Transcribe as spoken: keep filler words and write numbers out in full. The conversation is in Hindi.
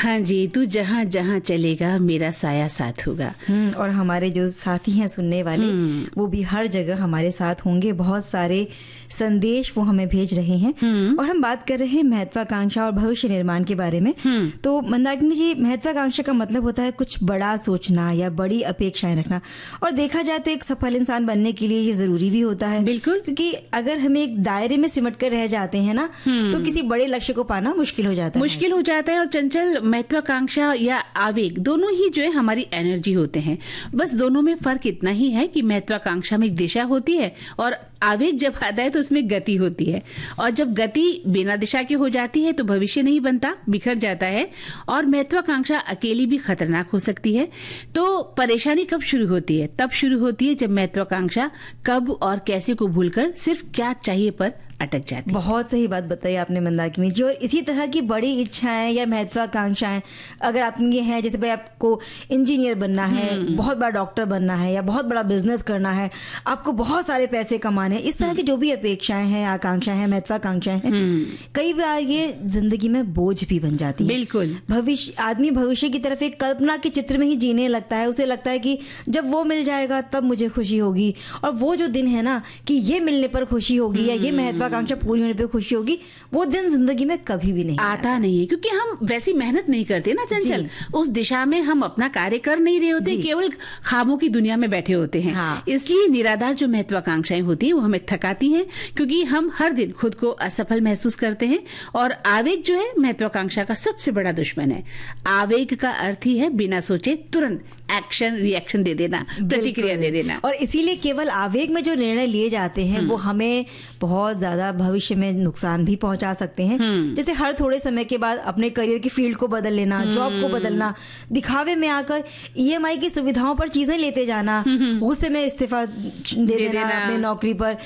हाँ जी, तू जहाँ जहाँ चलेगा मेरा साया साथ होगा। हम्म और हमारे जो साथी हैं सुनने वाले, वो भी हर जगह हमारे साथ होंगे। बहुत सारे संदेश वो हमें भेज रहे हैं और हम बात कर रहे हैं महत्वाकांक्षा और भविष्य निर्माण के बारे में। तो मंदाकिनी जी, महत्वाकांक्षा का मतलब होता है कुछ बड़ा सोचना या बड़ी अपेक्षाएं रखना, और देखा जाए तो एक सफल इंसान बनने के लिए ये जरूरी भी होता है। बिल्कुल, क्योंकि अगर हम एक दायरे में सिमट कर रह जाते हैं ना, तो किसी बड़े लक्ष्य को पाना मुश्किल हो जाता है मुश्किल हो जाता है। और चंचल, महत्वाकांक्षा या आवेग दोनों ही जो है हमारी एनर्जी होते हैं। बस दोनों में फर्क इतना ही है कि महत्वाकांक्षा में एक दिशा होती है और आवेग जब आता है तो उसमें गति होती है। और जब गति बिना दिशा की हो जाती है तो भविष्य नहीं बनता, बिखर जाता है। और महत्वाकांक्षा अकेली भी खतरनाक हो सकती है। तो परेशानी कब शुरू होती है? तब शुरू होती है जब महत्वाकांक्षा कब और कैसे को भूलकर सिर्फ क्या चाहिए पर अटक जाती। बहुत सही बात बताई आपने मंदाकिनी जी। और इसी तरह की बड़ी इच्छाएं या महत्वाकांक्षाएं अगर आपकी हैं, जैसे भाई आपको इंजीनियर बनना है, बहुत बड़ा डॉक्टर बनना है, या बहुत बड़ा बिजनेस करना है, आपको बहुत सारे पैसे कमाने हैं, इस तरह की जो भी अपेक्षाएं हैं, आकांक्षाएं हैं, महत्वाकांक्षाएं हैं, कई बार ये जिंदगी में बोझ भी बन जाती है। बिल्कुल, भविष्य आदमी भविष्य की तरफ एक कल्पना के चित्र में ही जीने लगता है। उसे लगता है कि जब वो मिल जाएगा तब मुझे खुशी होगी, और वो जो दिन है ना कि ये मिलने पर खुशी होगी या ये महत्वा आकांक्षा पूरी होने पे खुशी होगी, वो दिन जिंदगी में कभी भी नहीं आता नहीं है। क्योंकि हम वैसी मेहनत नहीं करते ना चंचल, उस दिशा में हम अपना कार्य कर नहीं रहे होते, केवल ख्वाबों की दुनिया में बैठे होते हैं। हाँ। इसलिए निराधार जो महत्वाकांक्षाएं होती हैं वो हमें थकाती हैं, क्योंकि हम हर दिन खुद को असफल महसूस करते हैं। और आवेग जो है महत्वाकांक्षा का सबसे बड़ा दुश्मन है। आवेग का अर्थ ही है बिना सोचे तुरंत एक्शन रिएक्शन दे देना, प्रतिक्रिया दे देना। और इसीलिए केवल आवेग में जो निर्णय लिए जाते हैं वो हमें बहुत ज्यादा भविष्य में नुकसान भी पहुंचा सकते हैं। जैसे हर थोड़े समय के बाद अपने करियर की फील्ड को बदल लेना, जॉब को बदलना, दिखावे में आकर ईएमआई की सुविधाओं पर चीजें लेते जाना, उससे मैं इस्तीफा दे, दे देना, देना अपनी नौकरी पर,